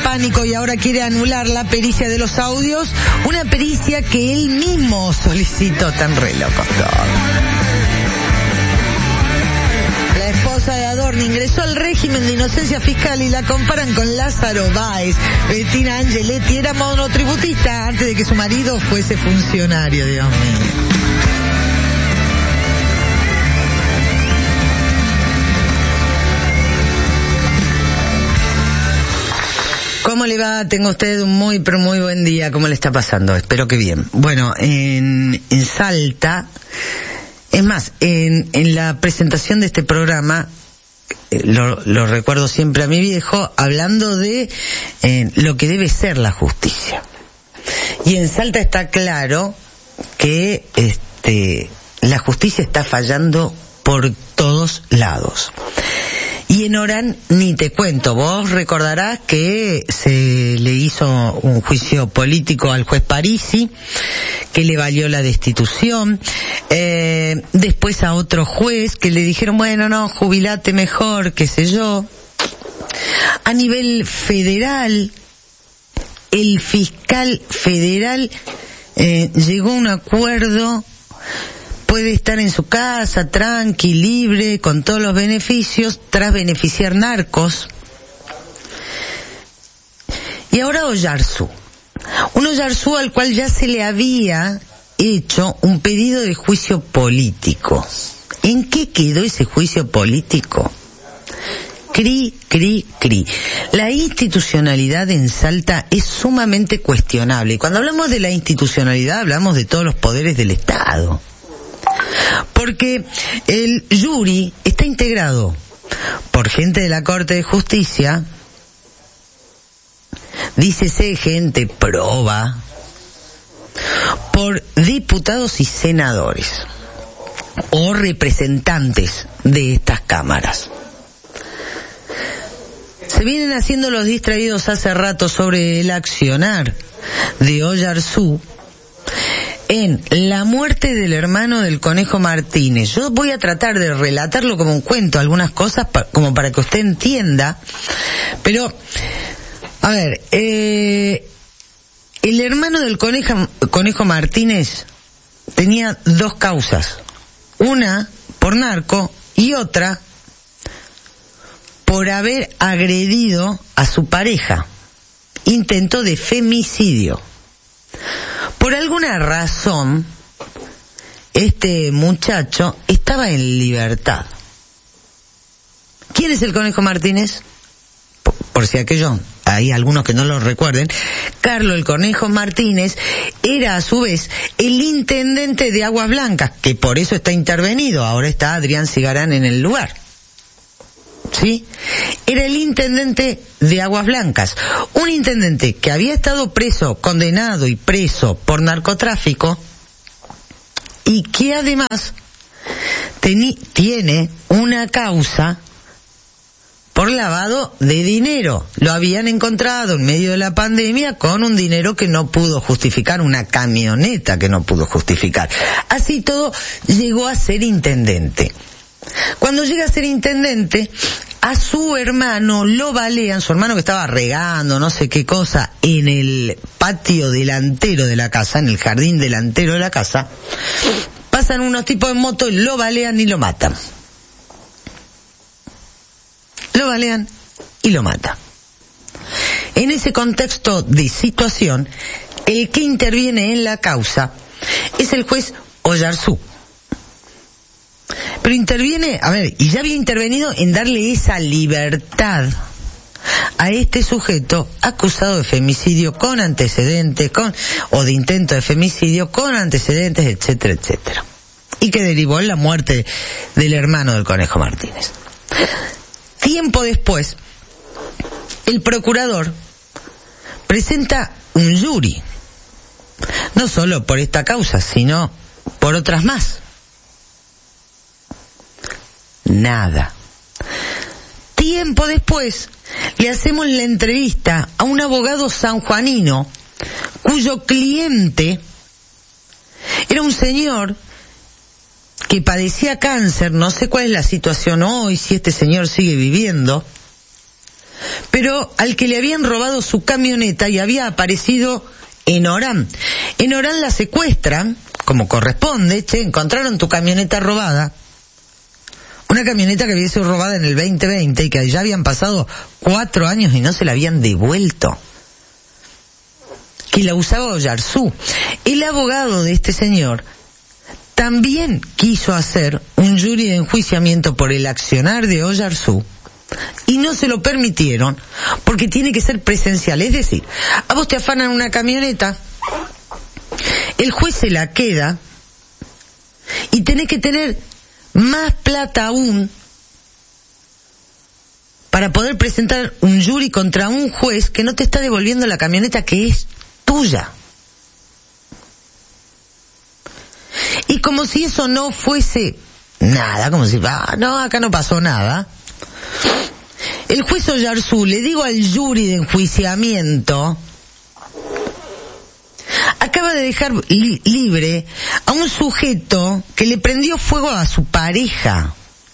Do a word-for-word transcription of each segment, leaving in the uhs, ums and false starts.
pánico y ahora quiere anular la pericia de los audios, una pericia que él mismo solicitó. Tan re loco todo. La esposa de Adorni ingresó al régimen de inocencia fiscal y la comparan con Lázaro Báez. Bettina Angeletti era monotributista antes de que su marido fuese funcionario, Dios mío. ¿Cómo le va? Tengo usted un muy, pero muy buen día. ¿Cómo le está pasando? Espero que bien. Bueno, en, en Salta, es más, en, en la presentación de este programa, eh, lo, lo recuerdo siempre a mi viejo, hablando de eh, lo que debe ser la justicia. Y en Salta está claro que este, la justicia está fallando por todos lados. Y en Orán ni te cuento, vos recordarás que se le hizo un juicio político al juez Parisi, que le valió la destitución, eh, después a otro juez que le dijeron, bueno, no, jubilate mejor, qué sé yo. A nivel federal, el fiscal federal eh, llegó a un acuerdo. Puede estar en su casa, tranqui, libre, con todos los beneficios, tras beneficiar narcos. Y ahora Oyarzú. Un Oyarzú al cual ya se le había hecho un pedido de juicio político. ¿En qué quedó ese juicio político? Cri, cri, cri. La institucionalidad en Salta es sumamente cuestionable. Y cuando hablamos de la institucionalidad, hablamos de todos los poderes del Estado. Porque el jury está integrado por gente de la Corte de Justicia, dícese gente proba, por diputados y senadores o representantes de estas cámaras. Se vienen haciendo los distraídos hace rato sobre el accionar de Oyarzú en la muerte del hermano del Conejo Martínez. Yo voy a tratar de relatarlo como un cuento, algunas cosas pa, como para que usted entienda, pero, a ver, eh, el hermano del Conejo, Conejo Martínez tenía dos causas, una por narco y otra por haber agredido a su pareja, intento de femicidio. Por alguna razón, este muchacho estaba en libertad. ¿Quién es el Conejo Martínez? Por, por si aquello, hay algunos que no lo recuerden, Carlos el Conejo Martínez era a su vez el intendente de Aguas Blancas, que por eso está intervenido, ahora está Adrián Cigarán en el lugar. ¿Sí? Era el intendente de Aguas Blancas, un intendente que había estado preso, condenado y preso por narcotráfico y que además teni- tiene una causa por lavado de dinero. Lo habían encontrado en medio de la pandemia con un dinero que no pudo justificar, una camioneta que no pudo justificar. Así todo, llegó a ser intendente. Cuando llega a ser intendente, a su hermano lo balean, su hermano que estaba regando no sé qué cosa en el patio delantero de la casa, en el jardín delantero de la casa, pasan unos tipos en moto, lo balean y lo matan. Lo balean y lo matan. En ese contexto de situación, el que interviene en la causa es el juez Oyarzú. Pero interviene, a ver, y ya había intervenido en darle esa libertad a este sujeto acusado de femicidio con antecedentes, con, o de intento de femicidio con antecedentes, etcétera, etcétera. Y que derivó en la muerte del hermano del Conejo Martínez. Tiempo después, el procurador presenta un jury, no solo por esta causa, sino por otras más. Nada. Tiempo después le hacemos la entrevista a un abogado sanjuanino cuyo cliente era un señor que padecía cáncer, no sé cuál es la situación hoy, si este señor sigue viviendo, pero al que le habían robado su camioneta y había aparecido en Orán. En Orán la secuestran, como corresponde. Che, encontraron tu camioneta robada. Una camioneta que había sido robada en el veinte veinte y que ya habían pasado cuatro años y no se la habían devuelto. Que la usaba Oyarzú. El abogado de este señor también quiso hacer un jury de enjuiciamiento por el accionar de Oyarzú y no se lo permitieron porque tiene que ser presencial. Es decir, a vos te afanan una camioneta, el juez se la queda y tenés que tener más plata aún para poder presentar un jury contra un juez que no te está devolviendo la camioneta que es tuya. Y como si eso no fuese nada, como si, ah, no, acá no pasó nada, el juez Oyarzú, le digo al jury de enjuiciamiento, acaba de dejar li- libre a un sujeto que le prendió fuego a su pareja.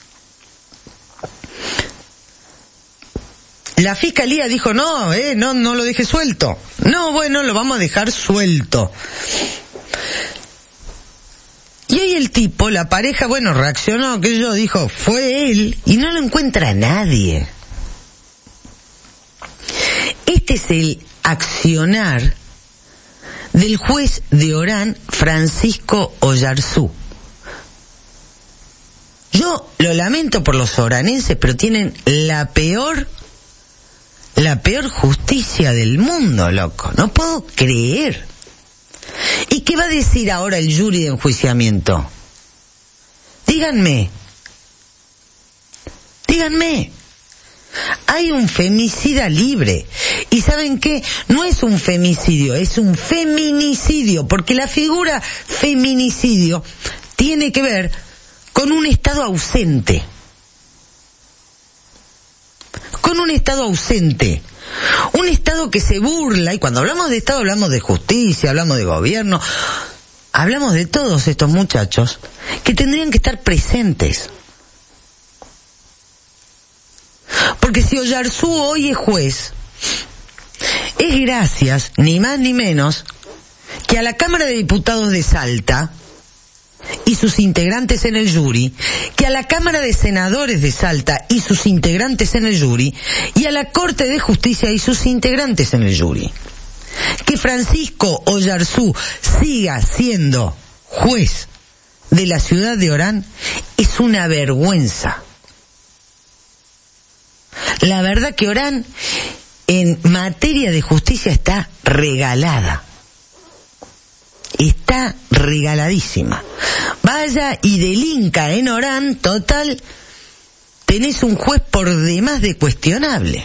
La fiscalía dijo, no, eh, no, no lo deje suelto. No, bueno, lo vamos a dejar suelto. Y hoy el tipo, la pareja, bueno, reaccionó, que yo dijo, fue él, y no lo encuentra nadie. Este es el accionar del juez de Orán, Francisco Oyarzú. Yo lo lamento por los oranenses, pero tienen la peor, la peor justicia del mundo, loco. No puedo creer. ¿Y qué va a decir ahora el jury de enjuiciamiento? Díganme. Díganme. Hay un femicida libre. ¿Y saben qué? No es un femicidio, es un feminicidio, porque la figura feminicidio tiene que ver con un estado ausente. Con un estado ausente. Un estado que se burla, y cuando hablamos de estado hablamos de justicia, hablamos de gobierno, hablamos de todos estos muchachos que tendrían que estar presentes. Porque si Oyarzú hoy es juez, es gracias, ni más ni menos, que a la Cámara de Diputados de Salta y sus integrantes en el jury, que a la Cámara de Senadores de Salta y sus integrantes en el jury, y a la Corte de Justicia y sus integrantes en el jury. Que Francisco Oyarzú siga siendo juez de la ciudad de Orán es una vergüenza. La verdad que Orán en materia de justicia está regalada. Está regaladísima. Vaya y delinca en Orán, total, tenés un juez por demás de cuestionable.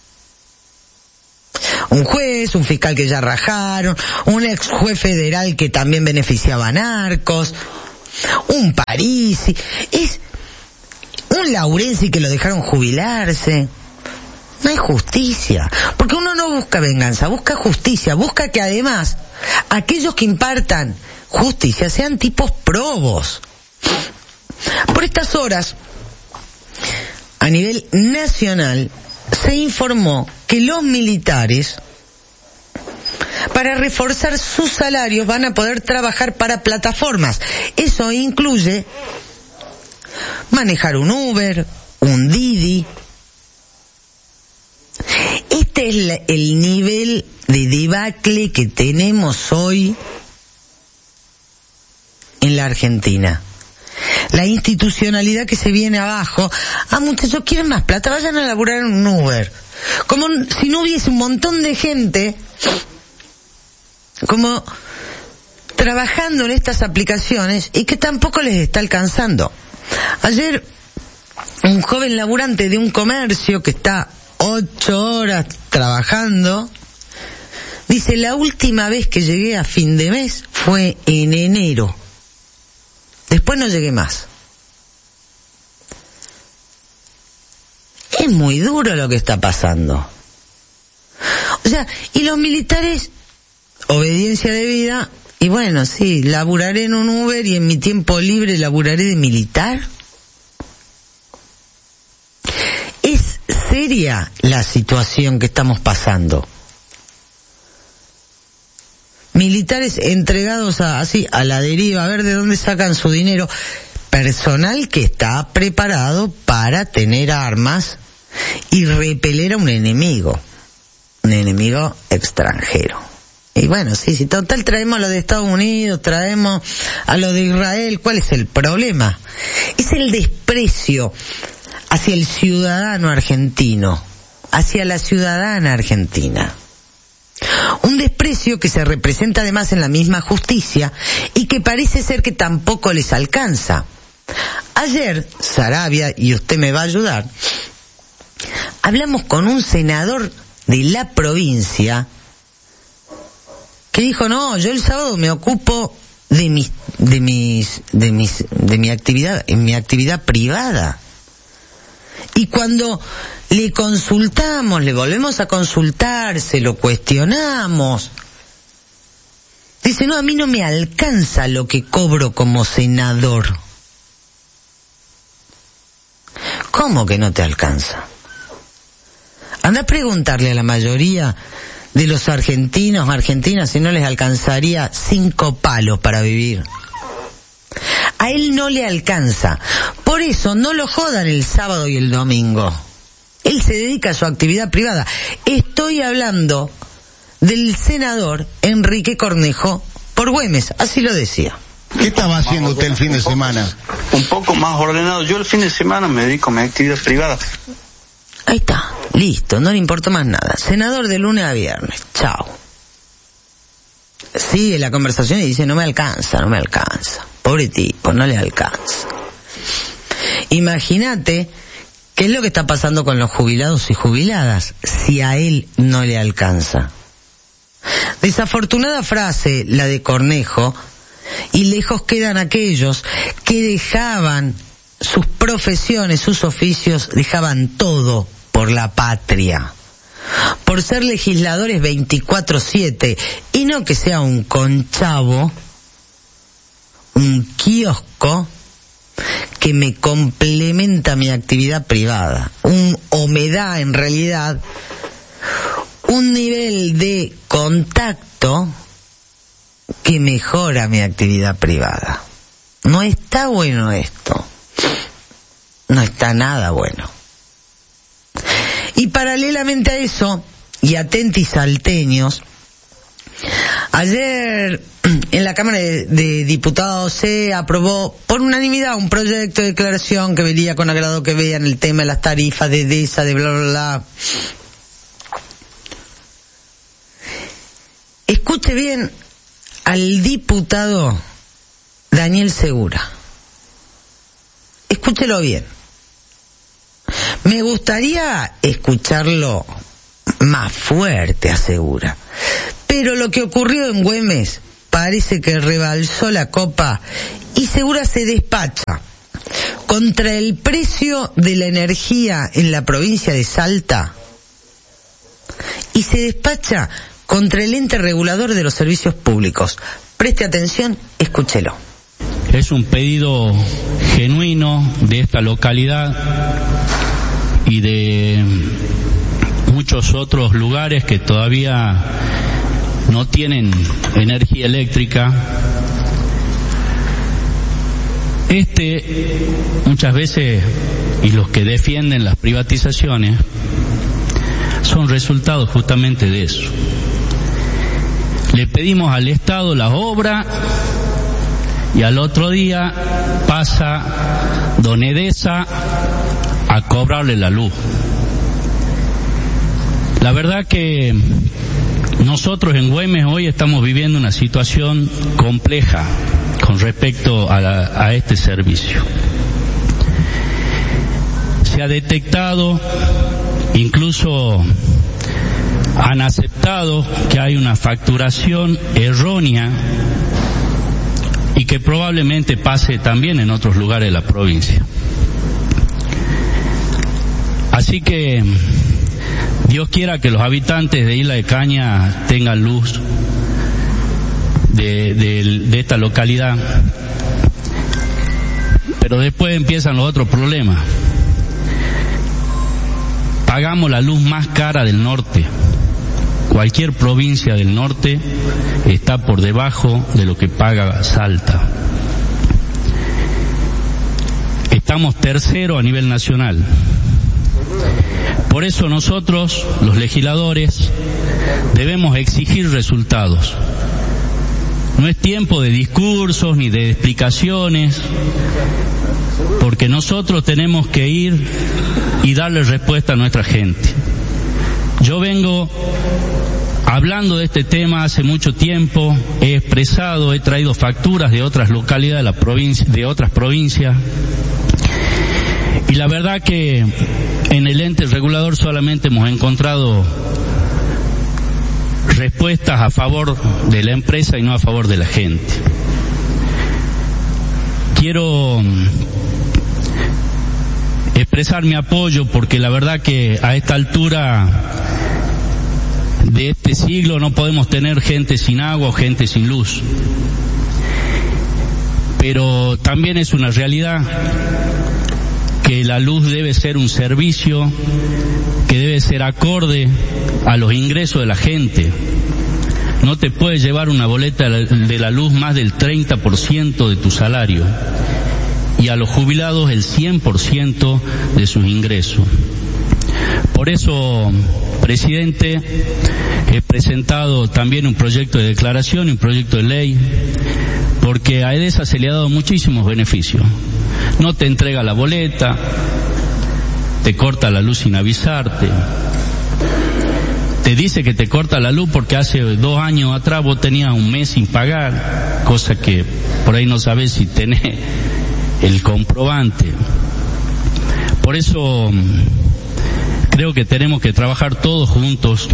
Un juez, un fiscal que ya rajaron, un ex juez federal que también beneficiaba a narcos, un Parisi, es un Laurenzi que lo dejaron jubilarse. No hay justicia, porque uno no busca venganza, busca justicia, busca que además aquellos que impartan justicia sean tipos probos. Por estas horas, a nivel nacional, se informó que los militares, para reforzar sus salarios, van a poder trabajar para plataformas. Eso incluye manejar un Uber, un Didi. Este es la, el nivel de debacle que tenemos hoy en la Argentina. La institucionalidad que se viene abajo. Ah, muchachos, quieren más plata, vayan a laburar en un Uber. Como si no hubiese un montón de gente como trabajando en estas aplicaciones y que tampoco les está alcanzando. Ayer un joven laburante de un comercio que está ocho horas trabajando dice, la última vez que llegué a fin de mes fue en enero, después no llegué más. Es muy duro lo que está pasando. O sea, y los militares, obediencia debida, y bueno, sí, laburaré en un Uber y en mi tiempo libre laburaré de militar. Es serio seria la situación que estamos pasando. Militares entregados a, así, a la deriva, a ver de dónde sacan su dinero. Personal que está preparado para tener armas y repeler a un enemigo. Un enemigo extranjero. Y bueno, sí, sí, total traemos a lo de Estados Unidos, traemos a lo de Israel. ¿Cuál es el problema? Es el desprecio hacia el ciudadano argentino, hacia la ciudadana argentina. Un desprecio que se representa además en la misma justicia y que parece ser que tampoco les alcanza. Ayer, Sarabia, y usted me va a ayudar, hablamos con un senador de la provincia que dijo, no, yo el sábado me ocupo de mis, de mis, de mis, de mi actividad, en mi actividad privada. Y cuando le consultamos, le volvemos a consultar, se lo cuestionamos, dice, no, a mí no me alcanza lo que cobro como senador. ¿Cómo que no te alcanza? Anda a preguntarle a la mayoría de los argentinos, argentinas, si no les alcanzaría cinco palos para vivir. A él no le alcanza. Por eso no lo jodan el sábado y el domingo. Él se dedica a su actividad privada. Estoy hablando del senador Enrique Cornejo por Güemes, así lo decía. ¿Qué estaba haciendo usted el fin de semana? Un poco más ordenado. Yo el fin de semana me dedico a mi actividad privada. Ahí está, listo, no le importa más nada. Senador de lunes a viernes, chao. Sigue la conversación y dice, no me alcanza, no me alcanza. Pobre tipo, no le alcanza. Imagínate qué es lo que está pasando con los jubilados y jubiladas, si a él no le alcanza. Desafortunada frase, la de Cornejo, y lejos quedan aquellos que dejaban sus profesiones, sus oficios, dejaban todo por la patria, por ser legisladores veinticuatro siete, y no que sea un conchavo, un kiosco que me complementa mi actividad privada, un, o me da en realidad un nivel de contacto que mejora mi actividad privada. No está bueno esto. No está nada bueno. Y paralelamente a eso, y atentis salteños, ayer en la Cámara de, de Diputados se aprobó por unanimidad un proyecto de declaración que vería con agrado que vean el tema de las tarifas de DESA, de bla, bla, bla. Escuche bien al diputado Daniel Segura. Escúchelo bien. Me gustaría escucharlo más fuerte, asegura. Pero lo que ocurrió en Güemes parece que rebalsó la copa y Segura se despacha contra el precio de la energía en la provincia de Salta y se despacha contra el ente regulador de los servicios públicos. Preste atención, escúchelo. Es un pedido genuino de esta localidad y de muchos otros lugares que todavía no tienen energía eléctrica. Este, muchas veces, y los que defienden las privatizaciones, son resultados justamente de eso. Le pedimos al Estado la obra y al otro día pasa Don Edesa a cobrarle la luz. La verdad que nosotros en Güemes hoy estamos viviendo una situación compleja con respecto a, la, a este servicio. Se ha detectado, incluso han aceptado que hay una facturación errónea y que probablemente pase también en otros lugares de la provincia. Así que Dios quiera que los habitantes de Isla de Caña tengan luz de, de, de esta localidad, pero después empiezan los otros problemas. pagamos la luz más cara del norte. Cualquier provincia del norte está por debajo de lo que paga Salta. Estamos tercero a nivel nacional. Por eso nosotros, los legisladores, debemos exigir resultados. No es tiempo de discursos ni de explicaciones, porque nosotros tenemos que ir y darle respuesta a nuestra gente. Yo vengo hablando de este tema hace mucho tiempo, he expresado, he traído facturas de otras localidades de la provincia, de otras provincias, y la verdad que en el ente regulador solamente hemos encontrado respuestas a favor de la empresa y no a favor de la gente. Quiero expresar mi apoyo porque la verdad que a esta altura de este siglo no podemos tener gente sin agua o gente sin luz. Pero también es una realidad que la luz debe ser un servicio que debe ser acorde a los ingresos de la gente. No te puedes llevar una boleta de la luz más del treinta por ciento de tu salario y a los jubilados el cien por ciento de sus ingresos. Por eso, presidente, he presentado también un proyecto de declaración y un proyecto de ley, porque a EDESA se le ha dado muchísimos beneficios. No te entrega la boleta, te corta la luz sin avisarte, te dice que te corta la luz porque hace dos años atrás vos tenías un mes sin pagar, cosa que por ahí no sabés si tenés el comprobante. Por eso creo que tenemos que trabajar todos juntos,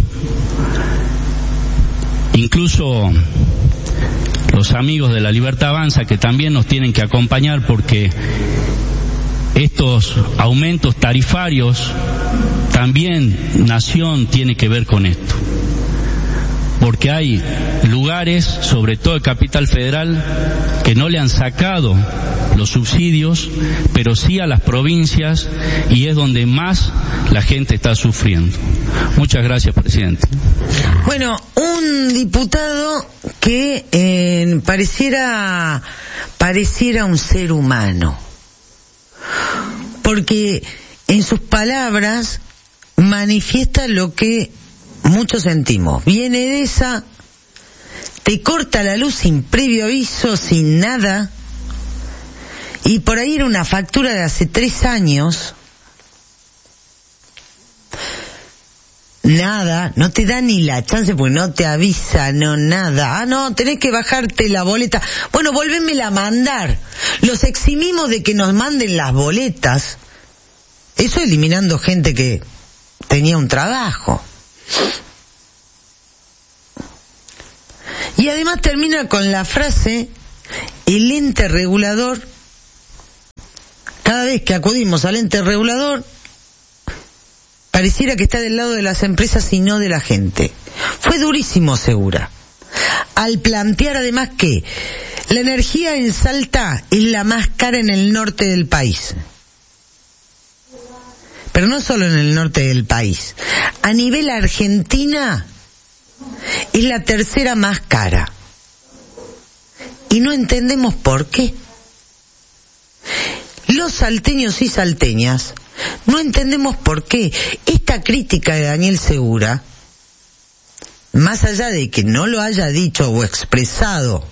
incluso los amigos de La Libertad Avanza, que también nos tienen que acompañar, porque estos aumentos tarifarios también Nación tiene que ver con esto, porque hay lugares, sobre todo el Capital Federal, que no le han sacado los subsidios, pero sí a las provincias, y es donde más la gente está sufriendo. Muchas gracias, presidente. Bueno, un diputado que eh, pareciera pareciera un ser humano, porque en sus palabras manifiesta lo que muchos sentimos. Viene de esa, te corta la luz sin previo aviso, sin nada, y por ahí era una factura de hace tres años. Nada, no te da ni la chance porque no te avisa, no nada. Ah, no, tenés que bajarte la boleta. Bueno, volvémela a mandar. Los eximimos de que nos manden las boletas. Eso eliminando gente que tenía un trabajo. Y además termina con la frase, el ente regulador, cada vez que acudimos al ente regulador, pareciera que está del lado de las empresas y no de la gente. Fue durísimo, Segura, al plantear además que la energía en Salta es la más cara en el norte del país. Pero no solo en el norte del país. A nivel Argentina es la tercera más cara. Y no entendemos por qué. Los salteños y salteñas no entendemos por qué. Esta crítica de Daniel Segura, más allá de que no lo haya dicho o expresado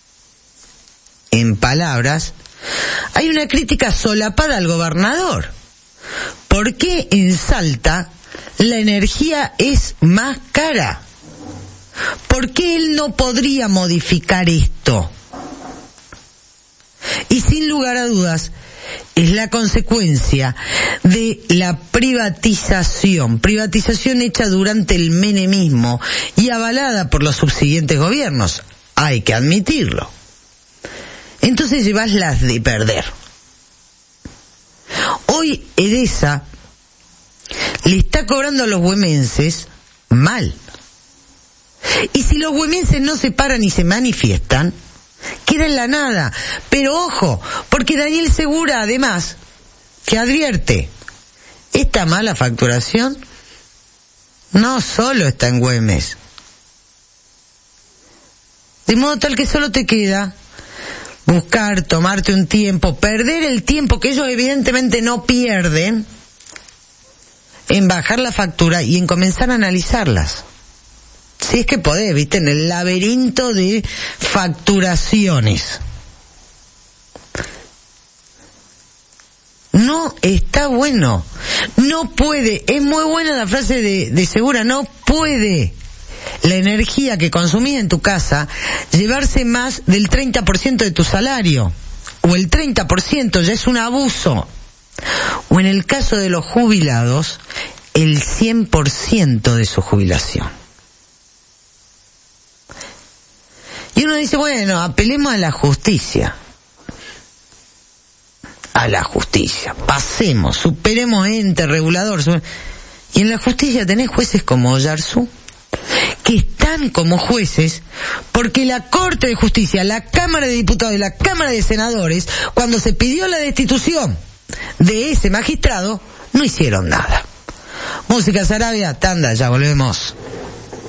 en palabras, hay una crítica solapada al gobernador. ¿Por qué en Salta la energía es más cara? ¿Por qué él no podría modificar esto? Y sin lugar a dudas, es la consecuencia de la privatización, privatización hecha durante el menemismo y avalada por los subsiguientes gobiernos, hay que admitirlo. Entonces llevas las de perder. Hoy EDESA le está cobrando a los güemenses mal. Y si los güemenses no se paran y se manifiestan, queda en la nada. Pero ojo, porque Daniel Segura además que advierte, esta mala facturación no solo está en Güemes. De modo tal que solo te queda buscar, tomarte un tiempo, perder el tiempo que ellos evidentemente no pierden, en bajar la factura y en comenzar a analizarlas. Si es que podés, viste, en el laberinto de facturaciones. No está bueno. No puede. Es muy buena la frase de, de Segura. No puede la energía que consumís en tu casa llevarse más del treinta por ciento de tu salario. O el treinta por ciento ya es un abuso. O en el caso de los jubilados, el cien por ciento de su jubilación. Y uno dice, bueno, apelemos a la justicia. A la justicia. Pasemos, superemos ente regulador. Y en la justicia tenés jueces como Oyarzú, que están como jueces porque la Corte de Justicia, la Cámara de Diputados y la Cámara de Senadores, cuando se pidió la destitución de ese magistrado, no hicieron nada. Música Sarabia, tanda, ya volvemos.